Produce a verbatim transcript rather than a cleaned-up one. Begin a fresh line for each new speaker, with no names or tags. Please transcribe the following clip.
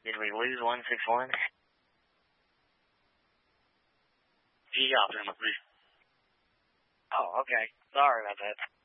Did we lose one six one?
G option, please.
Oh, okay. Sorry about that.